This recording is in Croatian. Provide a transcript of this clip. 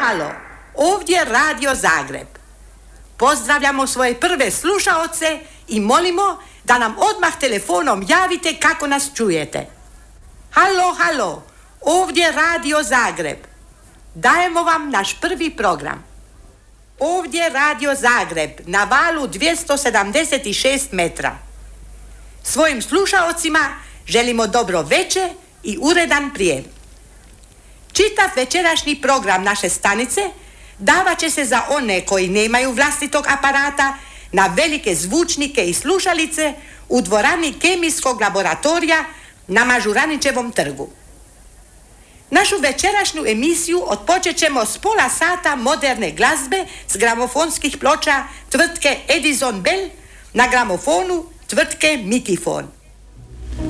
halo, ovdje Radio Zagreb. Pozdravljamo svoje prve slušaoce i molimo da nam odmah telefonom javite kako nas čujete. Halo, ovdje Radio Zagreb. Dajemo vam naš prvi program. Ovdje Radio Zagreb na valu 276 metra. Svojim slušaocima želimo dobro večer i uredan prijem. Čitav večerašnji program naše stanice davat će se za one koji nemaju vlastitog aparata na velike zvučnike i slušalice u dvorani Kemijskog laboratorija na Mažuranićevom trgu. Našu večerašnju emisiju otpočet ćemo s pola sata moderne glazbe s gramofonskih ploča tvrtke Edison Bell na gramofonu tvrtke Mikifon.